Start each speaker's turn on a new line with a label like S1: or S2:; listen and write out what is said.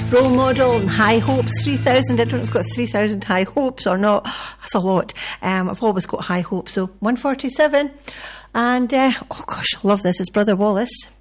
S1: Role model and high hopes, 3,000. I don't know if I've got 3,000 high hopes or not. That's a lot. I've always got high hopes. So 147. And, oh gosh, I love this. It's Brother Wallace.